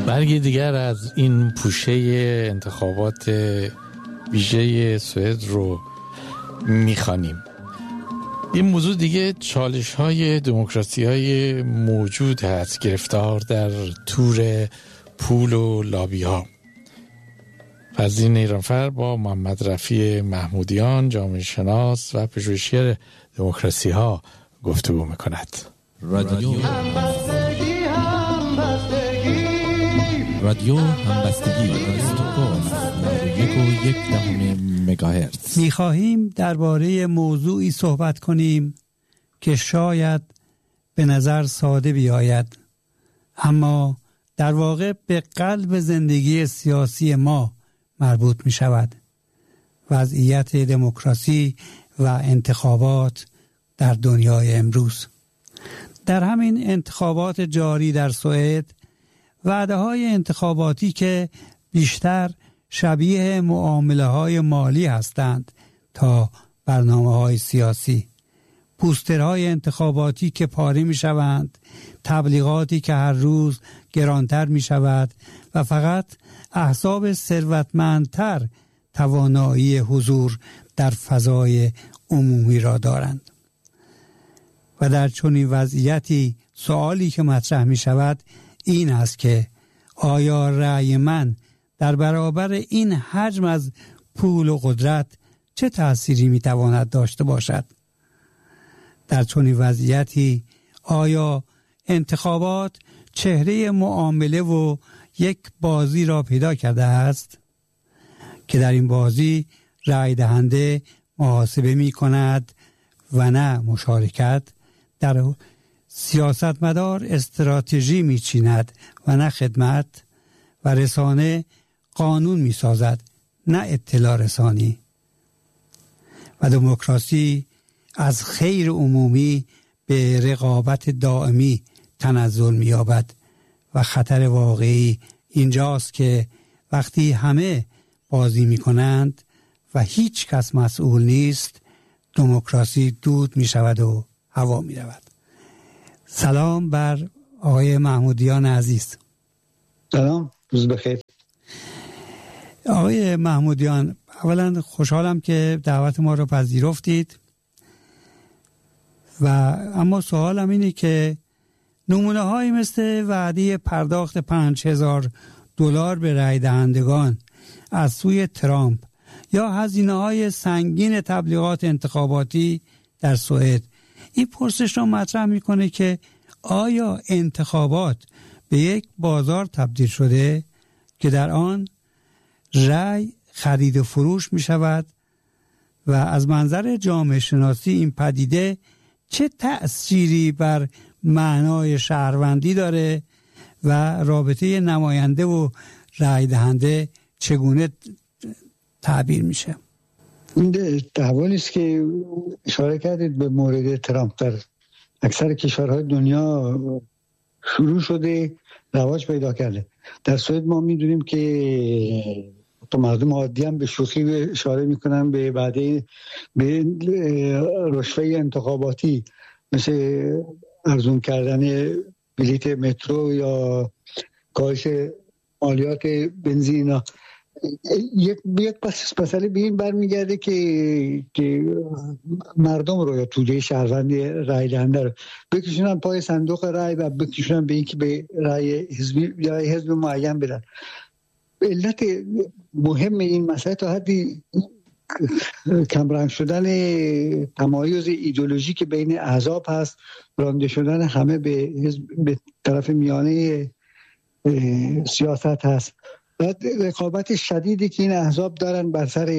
برگی دیگر از این پوشه انتخابات ویژه سوئد رو میخوانیم. این موضوع دیگه چالش‌های دموکراسی‌های موجود هست، گرفتار در تور پول و لابی‌ها. فضیل ایرانفر با محمد رفیع محمودیان، جامعه شناس و پژوهشگر دموکراسی‌ها گفتگو می‌کند. رادیو همبستگی استکهلم 91.1 مگاهرتز. می‌خواهیم درباره موضوعی صحبت کنیم که شاید به نظر ساده بیاید، اما در واقع به قلب زندگی سیاسی ما مربوط می شود: وضعیت دموکراسی و انتخابات در دنیای امروز. در همین انتخابات جاری در سوئد، وعده‌های انتخاباتی که بیشتر شبیه معامله‌های مالی هستند تا برنامه‌های سیاسی، پوسترهای انتخاباتی که پاره می‌شوند، تبلیغاتی که هر روز گرانتر می‌شود و فقط احزاب ثروتمندتر توانایی حضور در فضای عمومی را دارند. و در چنین وضعیتی سوالی که مطرح می‌شود این است که آیا رأی من در برابر این حجم از پول و قدرت چه تأثیری می‌تواند داشته باشد؟ در چنین وضعیتی آیا انتخابات چهره معامله و یک بازی را پیدا کرده است که در این بازی رأی دهنده محاسبه می کند و نه مشارکت؟ در سیاستمدار استراتژی می چیند و نه خدمت، و رسانه قانون می سازد نه اطلاع رسانی، و دموکراسی از خیر عمومی به رقابت دائمی تنزل می یابد. و خطر واقعی اینجاست که وقتی همه بازی می کنند و هیچ کس مسئول نیست، دموکراسی دود می شود و هوا می رود. سلام بر آقای محمودیان عزیز. سلام، روز بخیر. آقای محمودیان، اولا خوشحالم که دعوت ما رو پذیرفتید، و اما سوالم اینه که نمونه هایی مثل وعده پرداخت $5,000 به رای دهندگان از سوی ترامپ یا هزینه های سنگین تبلیغات انتخاباتی در سوئد، این پرسش را مطرح میکنه که آیا انتخابات به یک بازار تبدیل شده که در آن رای خرید و فروش می شود؟ و از منظر جامعه شناسی این پدیده چه تأثیری بر معنای شهروندی داره و رابطه نماینده و رای دهنده چگونه تعبیر میشه؟ این تحولی است که اشاره کردید به مورد ترامپ در اکثر کشورهای دنیا شروع شده، رواج پیدا کرده. در سوئد ما میدونیم که تو مردم عادی هم به شوخی اشاره میکنن به وعده به رشوه انتخاباتی، مثل ارزون کردن بلیت مترو یا کاهش مالیات بنزین. یک مسئله به این برمیگرده که مردم رو یا توده شهروند رای دهنده رو بکشونن پای صندوق رای و بکشونن به اینکه به رای حزبی یا حزب معین بدن. علت مهم این مسئله تا حدی کمرنگ شدن تمایز ایدئولوژیک بین احزاب هست، رانده شدن همه به طرف میانه سیاست هست. بعد رقابت شدیدی که این احزاب دارن بر سر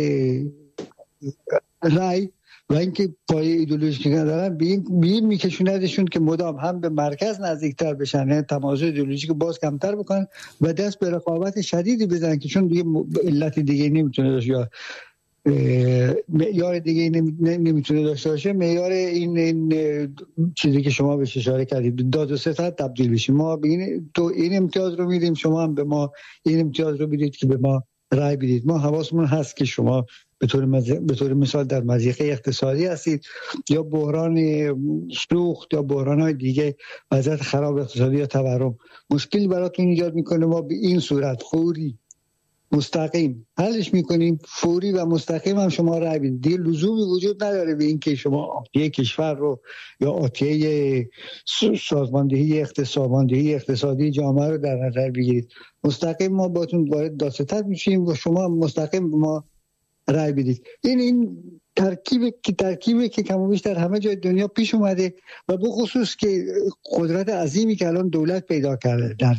رای و اینکه پای ایدئولوژیک ندارن به این میکشوندشون که مدام هم به مرکز نزدیکتر بشن، یعنی تمایز ایدئولوژیک باز کمتر بکنن و دست به رقابت شدیدی بزنن که چون دیگه علت دیگه نمیتونه داشته یا معیار دیگه نمیتونه داشته باشه، معیار این چیزی که شما بهش اشاره کردید داد و ستد تبدیل بشیم. ما به این امتیاز رو میدیم، شما هم به ما این امتیاز رو میدید که به ما رای بدید. ما حواسمون هست که شما به طور مثال در مضیقه اقتصادی هستید یا بحران سوخت یا بحران‌های دیگه، وضعیت خراب اقتصادی یا تورم مشکل براتون ایجاد میکنه. ما به این صورت فوری مستقیم حلش میکنیم، فوری و مستقیم هم شما رای بدید. دیگه لزومی وجود نداره به این که شما آتیه کشور رو یا آتیه سازماندهی اقتصادی جامعه رو در نظر بگیرید. مستقیم ما باتون وارد داستان میشیم و شما مستقیم ما رای بدید. این ترکیبی که کم و بیش در همه جای دنیا پیش اومده و به خصوص که قدرت عظیمی که الان دولت پیدا کرده در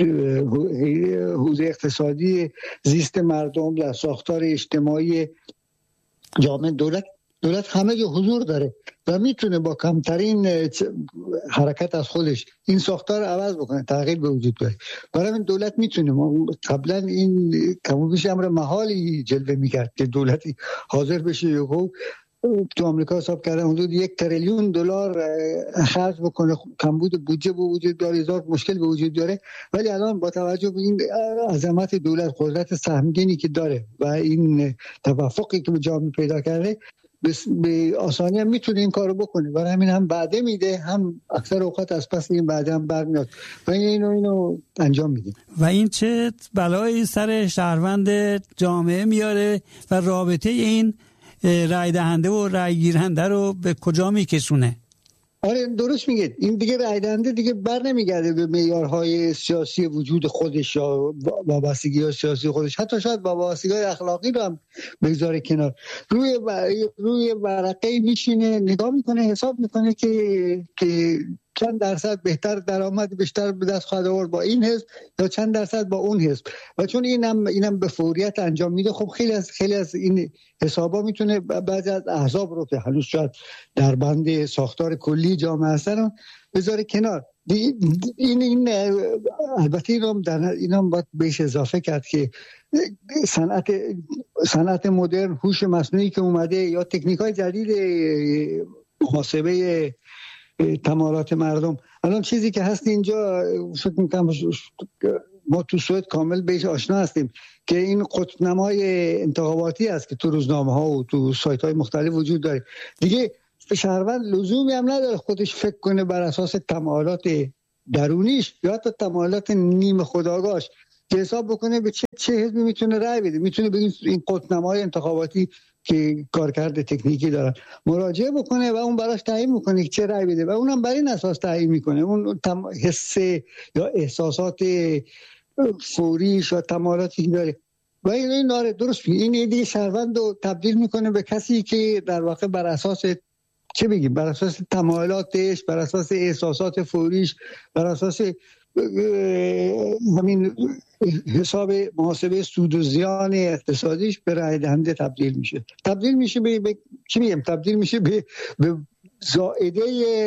حوزه اقتصادی زیست مردم، در ساختار اجتماعی جامعه، دولت همه جا حضور داره و میتونه با کمترین حرکت از خودش این ساختار رو عوض بکنه، تغییر به وجود بیاره. برای این دولت میتونه، قبلا این کم و بیش امر محالی جلوه میکرد که دولتی حاضر بشه یهو تو آمریکا حساب کردن حدود $1 تریلیون خرج بکنه، کمبود بودجه به وجود بیاره، هزار مشکل به وجود بیاره. ولی الان با توجه به این عظمت دولت، قدرت سهمگینی که داره و این توافقی که به جامعه پیدا کرده، به آسانی هم میتونه این کارو بکنه. برای همین هم وعده میده، هم اکثر اوقات از پس این وعده هم برمیاد و اینو انجام میده. و این چه بلایی سر شهروند جامعه میاره و رابطه این رای دهنده و رای گیرنده رو به کجا میکشونه؟ آره درست میگید. این دیگه رای دهنده دیگه بر نمیگرده به معیارهای سیاسی وجود خودش یا وابستگی‌های سیاسی خودش، حتی شاید وابستگی‌های اخلاقی رو هم بگذاره کنار. روی ورقه میشینه، نگاه میکنه، حساب میکنه که چند درصد بهتر درآمد بیشتر به دست خواهد آورد با این حزب یا چند درصد با اون حزب. و چون اینم به فوریت انجام میده، خب خیلی از این حسابا میتونه بعضی از احزاب رو که هنوز شاید در بند ساختار کلی جامعه هستن بذاره کنار. این البته اینم باید بهش اضافه کرد که صنعت مدرن، هوش مصنوعی که اومده یا تکنیک‌های جدید محاسبه تمایلات مردم، الان چیزی که هست اینجا فکر می‌کنم ما تو سوئد کامل بهش آشنا هستیم که این قطب‌نمای انتخاباتی است که تو روزنامه‌ها و تو سایت‌های مختلف وجود داره. دیگه شهروند لزومی هم نداره خودش فکر کنه بر اساس تمایلات درونیش یا حتی تمایلات نیم خودآگاهش که حساب بکنه به چه حزبی میتونه رأی بده. میتونه به این قطب‌نمای انتخاباتی که کارکرد تکنیکی دارن مراجعه بکنه و اون براش تعیین میکنه که چه رأی بده و اونم بر این اساس تعیین میکنه. اون حس یا احساسات فوریش یا تمایلاتی که داره و این داره درست میگه. این دیگه شهروند رو تبدیل میکنه به کسی که در واقع بر اساس چه بگیم، بر اساس تمایلاتش، بر اساس احساسات فوریش، بر اساس همین حساب محاسبه سود و زیان اقتصادیش به رای دهنده تبدیل میشه به چی میگم، تبدیل میشه به زائده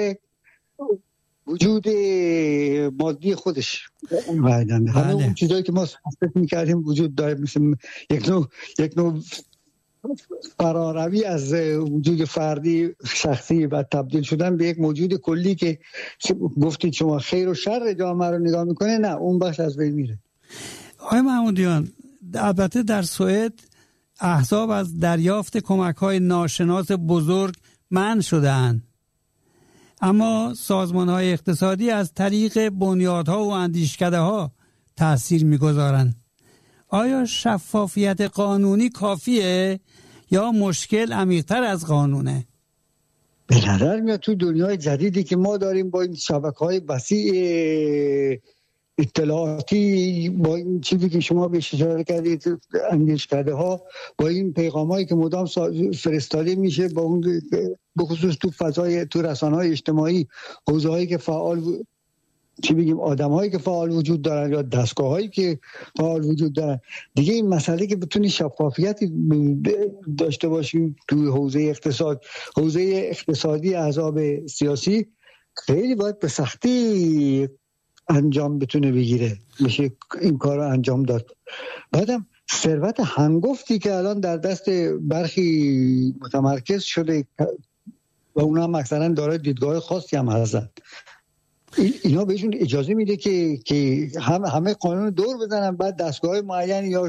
وجود مادی خودش رای دهنده. همه اون چیزایی که ما فکر میکردیم وجود داره، مثل یک نوع فراروی از وجود فردی شخصی و تبدیل شدن به یک موجود کلی که گفتید شما خیر و شر جامعه رو نگاه میکنه، نه اون بخش از بین میره. آقای محمودیان، البته در سوئد احزاب از دریافت کمک‌های ناشناس بزرگ منع شده‌اند، اما سازمان‌های اقتصادی از طریق بنیادها و اندیشکده‌ها تأثیر می‌گذارند. آیا شفافیت قانونی کافیه یا مشکل عمیق‌تر از قانونه؟ به نظر میاد تو دنیای جدیدی که ما داریم با این شبکه‌های وسیع اطلاعاتی، با این چیزی که شما بهش اشاره کردید، اندیشکده‌ها، با این پیغامایی که مدام فرستاده میشه، با اون بخصوص تو فضای تو رسانه‌های اجتماعی، حوزه‌هایی که فعال آدم‌هایی که فعال وجود دارن یا دستگاه‌هایی که فعال وجود دارن، دیگه این مسئله که بتونی شفافیتی داشته باشیم تو حوزه اقتصادی احزاب سیاسی، خیلی باید به سختی انجام بتونه بگیره، میشه این کار رو انجام داد. بعدم ثروت هنگفتی که الان در دست برخی متمرکز شده و اونا هم اکثرا دارای دیدگاه خاصی هم هستن. اینا بهشون اجازه میده که همه قانون دور بزنن، بعد دستگاه معین یا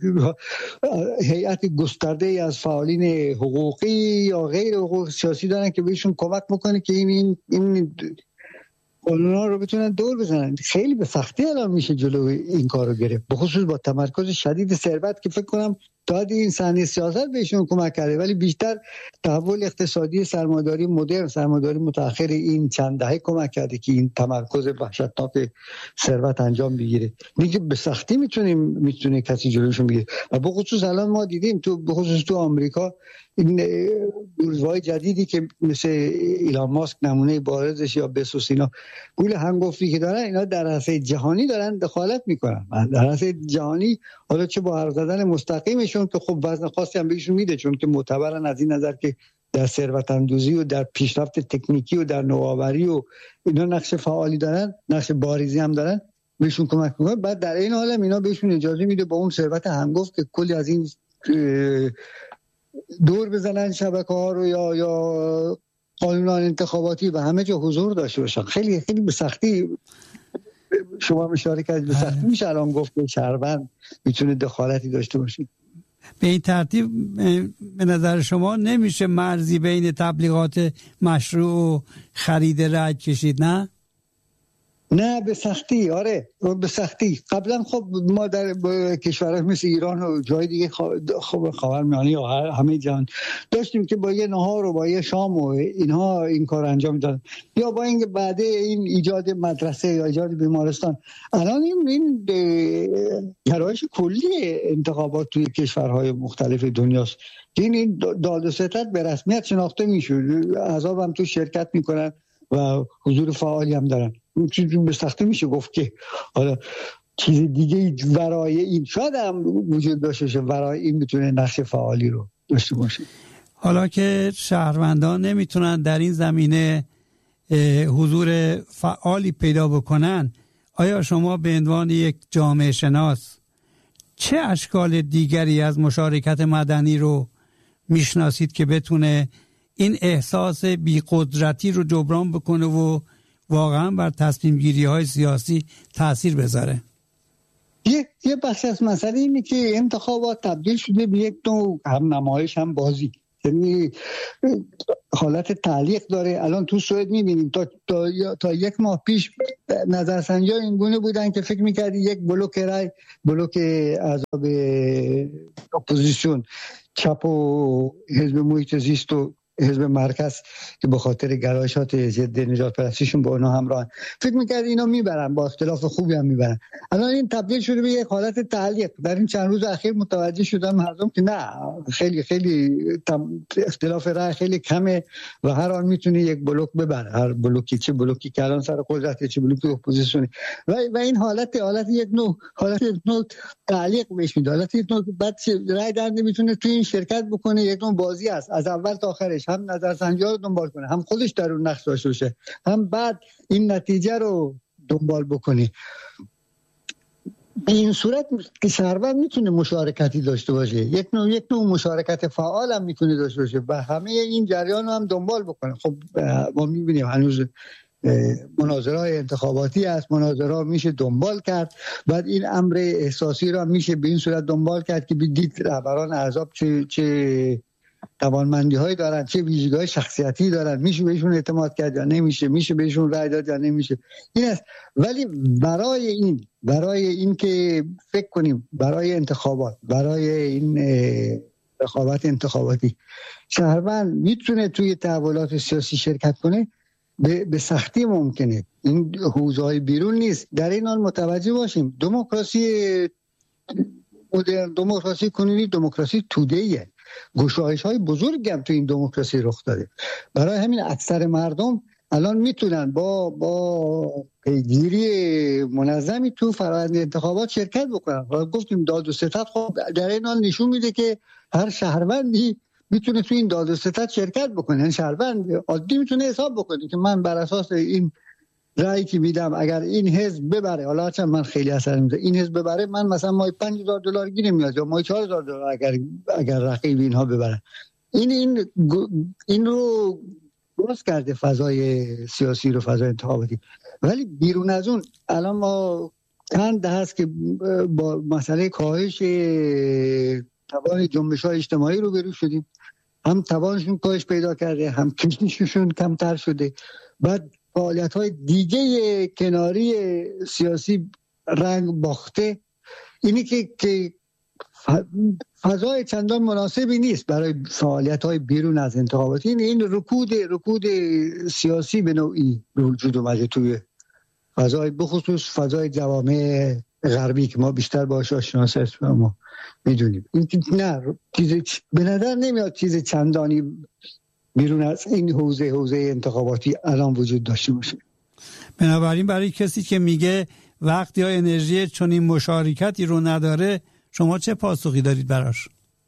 هیئت گسترده از فعالین حقوقی یا غیر حقوق سیاسی دارن که بهشون کمک میکنه که این قانونا رو بتونن دور بزنن. خیلی به سختی الان میشه جلو این کارو گرفت، به خصوص با تمرکز شدید ثروت که فکر کنم تا این صحنه سیاست بهشون کمک کرده، ولی بیشتر تحول اقتصادی سرمایه‌داری مدرن، سرمایه‌داری متأخر این چند دهه کمک کرده که این تمرکز وحشتناک ثروت انجام بگیره. میگه به سختی میتونه کسی جلوشون بگیره. و به خصوص الان ما دیدیم به خصوص تو آمریکا این بورژوای جدیدی که مثل ایلان ماسک نمونه بارزش یا بسوس، اینا گول هنگفتی که دارن، اینا در عرصه جهانی دارن دخالت میکنن. در عرصه جهانی حالا چه با حرف زدن مستقیمشون که خب وزن خاصی هم بهشون میده، چون که معتبرن از این نظر که در ثروت اندوزی و در پیشرفت تکنیکی و در نوآوری و اینا نقش فعالی دارن، نقش بارزی هم دارن، بهشون کمک میکنه. بعد در این حال اینا بهشون اجازه میده با اون ثروت هنگفت که کلی از این دور بزنن شبکه‌ها رو یا قانونان انتخاباتی و همه جا حضور داشته باشن. خیلی خیلی به سختی شما اشاره کردید، به سختی میشه الان گفت که شهروند میتونه دخالتی داشته باشه. به این ترتیب به نظر شما نمیشه مرزی بین تبلیغات مشروع و خرید رأی کشید؟ نه به سختی، آره به سختی. قبلا خب ما در کشورهای مثل ایران و جای دیگه خب خاورمیانه یا همه جهان داشتیم که با یه نهار و با یه شام و اینها این کار انجام میدادن، یا با اینکه بعد این ایجاد مدرسه یا ایجاد بیمارستان. الان این گرایش کلی انتخابات توی کشورهای مختلف دنیاست که این داد و ستد به رسمیت شناخته میشه، احزاب هم تو شرکت میکنن و حضور فعالی هم دارن. به سختی میشه گفت که حالا چیز دیگه ورای این شاید هم وجود داشته باشه، ورای این میتونه نقش فعالی رو داشته باشه. حالا که شهروندان نمیتونن در این زمینه حضور فعالی پیدا بکنن، آیا شما به عنوان یک جامعه شناس چه اشکال دیگری از مشارکت مدنی رو میشناسید که بتونه این احساس بی‌قدرتی رو جبران بکنه و واقعا بر تصمیم گیری های سیاسی تأثیر بذاره؟ یه بخش از مسئله اینه که انتخابات تبدیل شده به یک نوع هم نمایش هم بازی، یعنی حالت تعلیق داره. الان تو سوئد میبینیم تا یک ماه پیش نظرسنجی‌ها این گونه بودن که فکر میکردی یک بلوک رای، بلوک احزاب اپوزیسیون، چپ و حزب محیط زیست و حزب مرکز که به خاطر گرایشات ضد نجات پرستیشون با اونا همراهن، فکر می‌کرد اینا میبرن، با اختلاف خوبی هم میبرن. الان این تبدیل شده به یک حالت تعلیق. در این چند روز اخیر متوجه شدم مردم که نه، خیلی خیلی اختلاف رأی خیلی کمه و هر آن میتونه یک بلوک ببره، هر بلوکی، چه بلوکی که الان سر قدرت، چه بلوکی اپوزیسیونی. و این حالت یک نوع تعلیق بهش میاد، حالت یک نوع بعد رأی در نمیتونه تو این شرکت بکنه. یک نوع بازی است از اول تا آخرش، هم نظرسنجی‌ها رو دنبال کنه، هم خودش در اون نقش داشته باشه، هم بعد این نتیجه رو دنبال بکنه. به این صورت که شهروند میتونه مشارکتی داشته باشه، یک نوع مشارکت فعال هم میتونه داشته باشه و همه این جریان رو هم دنبال بکنه. خب ما میبینیم هنوز مناظره‌های انتخاباتی هست، مناظره میشه دنبال کرد، بعد این امر احساسی رو هم میشه به این صورت دنبال کرد که بدید رهبران احزاب چه توانمندی هایی دارن، چه ویژگی‌های شخصیتی دارن، میشه بهشون اعتماد کرد یا نمیشه، میشه بهشون رأی داد یا نمیشه. این است. ولی برای این که فکر کنیم برای انتخابات، برای این رقابت انتخاباتی شهروند میتونه توی تحولات سیاسی شرکت کنه، به سختی ممکنه. این حوزه‌های بیرون نیست. در این حال متوجه باشیم دموکراسی مدرن، دموکراسی کنونی، دموکراسی توده‌ایه. گشایش‌های بزرگی هم تو این دموکراسی رخ داده. برای همین اکثر مردم الان میتونن با پیگیری منظمی تو فرآیند انتخابات شرکت بکنن. گفتیم داد و ستد، خب در این حال نشون میده که هر شهروندی میتونه تو این داد و ستد شرکت بکنه. یعنی شهروند عادی میتونه حساب بکنه که من بر اساس این رأیی که میدم اگر این حزب ببره، حالا چون من خیلی اثر میذاره، این حزب ببره، من مثلا ماهی $5,000 گیر میاد یا ماهی $4,000 اگر رقیب اینها ببرن. این رو درست کرده فضای سیاسی رو، فضای انتخاباتی. ولی بیرون از اون الان ما چند هست که با مسئله کاهش توان جنبش‌های اجتماعی رو برو شدیم، هم توانشون کاهش پیدا کرده، هم کشششون کمتر شده. بعد فعالیت‌های دیگه کناری سیاسی رنگ باخته. اینی که فضای چندان مناسبی نیست برای فعالیت‌های بیرون از انتخابات. این رکود سیاسی به نوعی به وجود اومده توی فضای، بخصوص فضای جوامع غربی که ما بیشتر باهاش آشنا هستیم، ما میدونیم. این نه به نظر نمیاد چیز چندانی بیرون از این حوزه انتخاباتی الان وجود داشته باشه. بنابراین برای کسی که میگه وقت یا انرژی چنین مشارکتی رو نداره، شما چه پاسخی دارید براش؟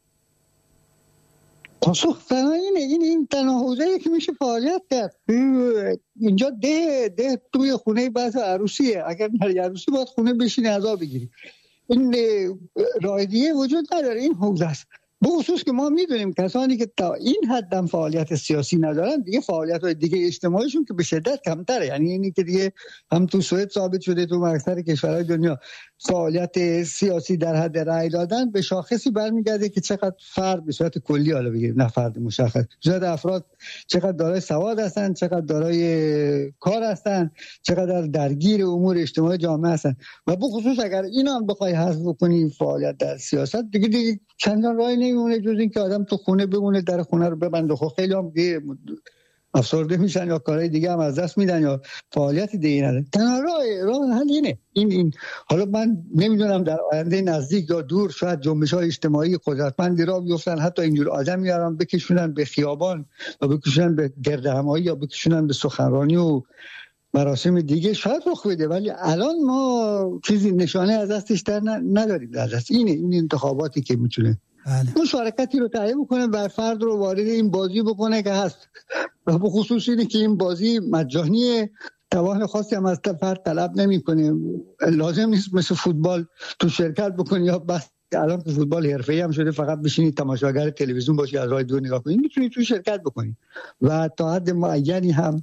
پاسخ این تنها حوزه‌ای که میشه فعالیت کرد. اینجا ده توی خونه بعض عروسیه، اگر در عروسی باید خونه بشینی عذاب بگیری. این راه دیگه وجود نداره. این حوزه است، بخصوص که ما میدونیم کسانی که تا این حد هم فعالیت سیاسی ندارن، دیگه فعالیت‌های دیگه اجتماعیشون که به شدت کمتره. یعنی اینی که دیگه هم تو سوئد ثابت شده، تو اکثر کشورهای دنیا فعالیت سیاسی در حد رأی دادن به شاخصی برمیگرده که چقدر فرد به صورت کلی، حالا بگیم نه فرد مشخص، چقدر افراد چقدر دارای سواد هستن، چقدر دارای کار هستن، چقدر درگیر امور اجتماعی جامعه هستن. و بخصوص اگر اینا هم بخوای حذف کنی فعالیت در سیاست، دیگه چندان راهی نمیمونه جز این که آدم تو خونه بمونه، در خونه رو ببنده. خب خیلی هم افسرده میشن یا کارهای دیگه هم از دست میدن یا فعالیت دیگه ندارن. تنها راه حل اینه. این حالا من نمیدونم در آینده نزدیک یا دور شاید جنبش‌های اجتماعی قدرتمندی را بیفتن، حتی اینجور آدم میارن بکشونن به خیابان یا بکشونن به گردهمایی یا بکشونن به سخنرانی و مراسم دیگه، شاید رخ بده. ولی الان ما چیزی نشانه از دستش در نداریم در دست. این انتخاباتی که میتونه مشارکتی رو تعیین بکنه و فرد رو وارد این بازی بکنه که هست. و به خصوص اینه که این بازی مجانیه، توان خاصی هم از فرد طلب نمیکنه. لازم نیست مثل فوتبال تو شرکت بکنی، یا بس الان تو فوتبال حرفه‌ای هم شده فقط بشینی تماشاگر تلویزیون باشی از راه دور نگاه کنی. میتونی تو شرکت بکنی و تا حد معینی هم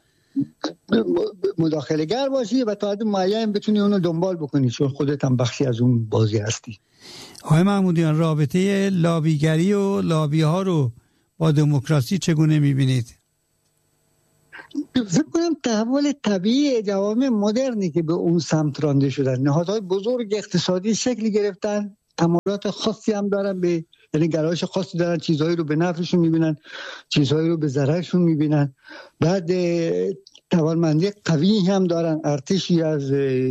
مداخله گر باشی و تا حد معین بتونی اونو دنبال بکنی، چون خودت هم بخشی از اون بازی هستی. آقای محمودیان، رابطه لابیگری و لابی ها رو با دموکراسی چگونه میبینید؟ فکر کنم تحول طبیعی جوامع مدرنی که به اون سمت رانده شدن. نهادهای بزرگ اقتصادی شکلی گرفتن، تمایلات خاصی هم دارن، یعنی گرایش خاصی دارن، چیزهایی رو به نفعشون میبینن، چیزهایی رو به ضررشون میبینن. بعد توانمندی قوی هم دارن، ارتشی از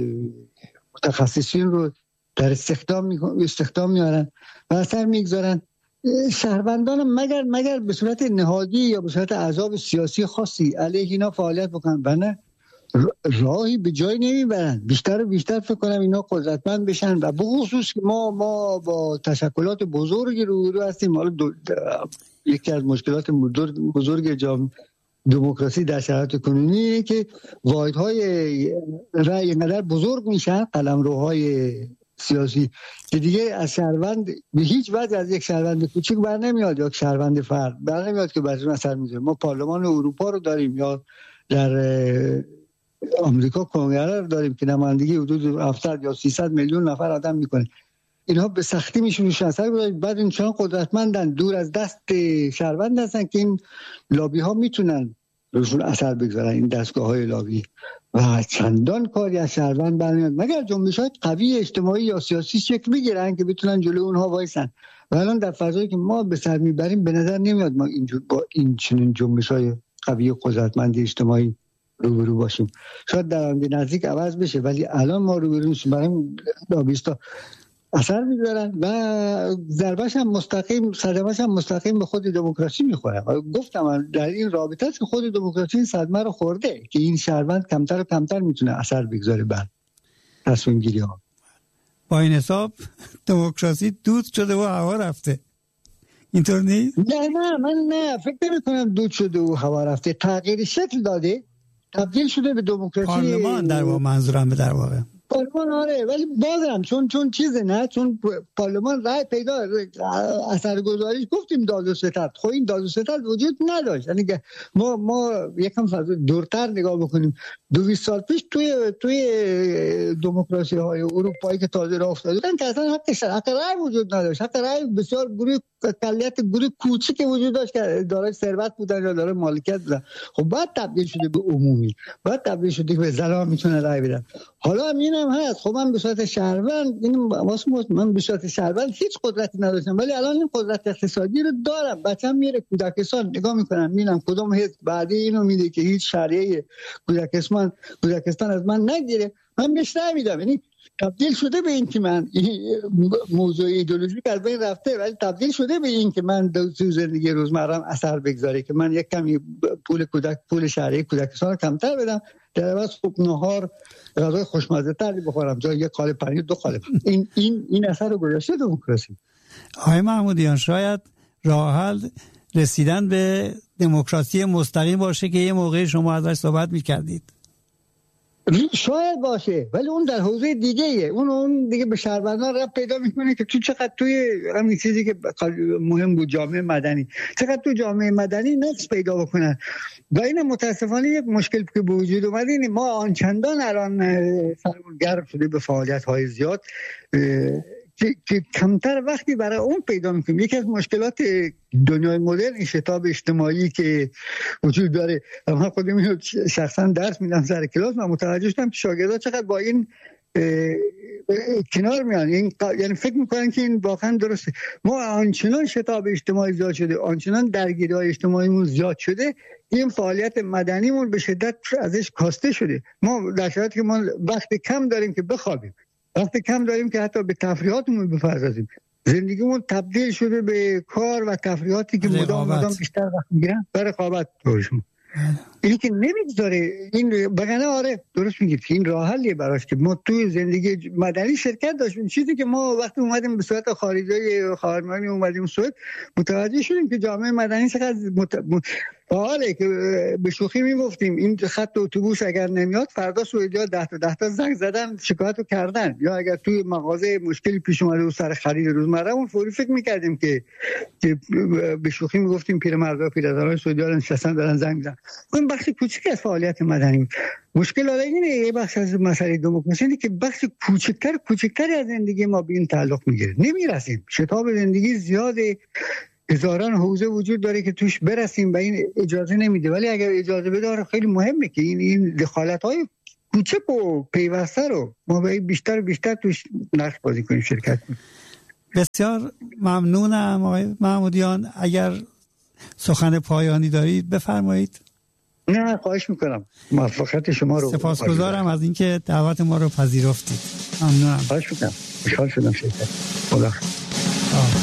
متخصصین رو در استخدام میارن و اثر میگذارن. شهروندان مگر به صورت نهادی یا به صورت احزاب سیاسی خاصی علیه اینا فعالیت بکنن، بنابراین راهی به جای نمیبرن. بیشتر و بیشتر فکر کنم اینا قدرتمند بشن و بخصوص ما با تشکلات بزرگی رو هستیم. حالا یکی از مشکلات بزرگ دموکراسی در شرایط کنونی که واحدهای رأی اینقدر بزرگ میشن، قلمروهای سیاسی، که دیگه از شهروند به هیچ وجه از یک شهروند کوچیک بر نمیاد یا یک شهروند فرد بر نمیاد که بر اون اثر میذاره. ما پارلمان اروپا رو داریم یا در آمریکا کنگره رو داریم که نمایندگی حدود 700 یا 300 میلیون نفر آدم میکنه. اینها به سختی میشون اثر بذارن. بعد این چون قدرتمندن، دور از دست شهروند هستن که این لابی ها میتونن روشون اثر بگذارن، این دستگاه های لابی، و چندان کاری از شهروند برنمیاد مگر جنبش های قوی اجتماعی یا سیاسی شکل بگیرن که بتونن جلوی اونها وایسن. و الان در فضایی که ما به سر میبریم به نظر نمیاد ما اینجور با این چنین جنبش های قوی و قدرتمند اجتماعی روبرو باشیم. شاید در آینده نزدیک عوض بشه، ولی الان ما روبرو میشیم. برای لابیستا اثر میذارن و ضربه‌ش هم مستقیم، صدمه‌ش هم مستقیم به خود دموکراسی میخوره. گفتم در این رابطه است که خود دموکراسی این صدمه رو خورده که این شهروند کمتر و کمتر میتونه اثر بگذاره بر تصمیم گیری ها. با این حساب دموکراسی دود شده و هوا رفته، اینطور نیست؟ نه من فکر نمی‌کنم دود شده و هوا رفته. تغییر شکل داده، تبدیل شده به دموکراسی پارلمان در واقع منظورم به در واقع پارلمان آره، ولی بازم چون چیزه نه، چون پارلمان رای پیدا اثرگذاریش گفتیم داد و ستد. خب این داد و ستد وجود نداشت. یعنی که ما یکم دورتر نگاه بکنیم. 200 سال پیش توی دموکراسی های اروپایی که تازه راه افتاده بودن که اصلا حق رای وجود نداشت. حق رای بسیار گروه کوچیکی وجود داشت که دارای ثروت بودن یا دارای مالکیت بودن. خب بعد تبدیل شده به عمومی، بعد تبدیل شده به زنان میتونه رای بدن. حالا اینم هست. خب من به صورت شهروند، من به صورت شهروند هیچ قدرتی نداشتم، ولی الان این قدرت اقتصادی رو دارم. بچه‌م میره کودکستان نگاه میکنم، میبینم کدوم حزب بعدی اینو میده که هیچ شهریه کودکستان از من نگیره، من بهش رای میدم. یعنی تبدیل شده به این که من موضوع ایدئولوژیک از بین رفته، ولی تبدیل شده به این که من تو زندگی روزمرم اثر بگذاره، که من یک کمی پول شهری کودکستان رو کمتر بدم، در عوض خوب نهار غذای خوشمزه تری بخورم جای یک قالب پنیر 2 قالب. این اثر رو گذاشته دموکراسی. آقای محمودیان، شاید راه حل رسیدن به دموکراسی مستقیم باشه که یه موقع شما ازش صحبت می‌کردید. شاید باشه، ولی اون در حوزه دیگه ایه. اون دیگه به شهروندان رب پیدا میکنه که چقدر توی همین چیزی که مهم بود، جامعه مدنی، چقدر تو جامعه مدنی نقص پیدا بکنن. و این متاسفانه یک مشکل که به وجود اومده اینه، ما آنچندان الان سرمون گرم شده به فعالیت‌های زیاد که کمتر وقتی برای اون پیدا میکنیم. یکی از مشکلات دنیای مدرن این شتاب اجتماعی که وجود داره. من خودم شخصا درس میدم سر کلاس، من متوجه شدم که شاگردها چقدر با این کنار میان، یعنی فکر میکنن که این واقعا درسته. ما آنچنان شتاب اجتماعی زیاد شده، آنچنان درگیری‌های اجتماعیمون زیاد شده، این فعالیت مدنیمون به شدت ازش کاسته شده. ما در شرایطی که ما وقت کم داریم که بخوابیم، وقت کم داریم که حتی به تفریحاتمون بپردازیم، زندگیمون تبدیل شده به کار و تفریحاتی که مدام بیشتر وقت میگیرن، برای رقابت دورشون. اینی که نمیگذاره این بگنه. آره درست میگید که این راه حلیه براش که ما توی زندگی مدنی شرکت داشتیم. چیزی که ما وقتی اومدیم به صورت خارجی خاورمیانه اومدیم سوئد، متوجه شدیم که جامعه مدنی چقدر فعاله، که به شوخی میگفتیم این خط اتوبوس اگر نمیاد فردا سوئدی‌ها 10 تا زنگ زدن شکایتو کردن، یا اگر توی مغازه مشکلی پیش اومده و سر خرید روزمره اون فوری فکر میکردیم که به شوخی میگفتیم پیرمردا پیرزنان سوئدی‌ها نشستن دارن زنگ میزنن. این بخش کوچیکی از فعالیت مدنی. مشکل اینه یه بخش از مسئله دموکراسی اینه که بخش کوچکتری از زندگی ما به این تعلق میگیره، نمیرسیم. شتاب زندگی زیاده، هزاران حوزه وجود داره که توش برسیم و این اجازه نمیده. ولی اگر اجازه بده خیلی مهمه که این دخالت‌های کوچک و پیوسته رو ما باید بیشتر و بیشتر توش نقش بازی کنیم، شرکت کنیم. بسیار ممنونم آقای محمودیان. اگر سخن پایانی دارید بفرمایید. نه خواهش میکنم. موفقیت شما رو سپاسگزارم از اینکه دعوت ما رو پذیرفتید. ممنونم. خواهش میکنم. خوشحال شدم. شرکت. خدا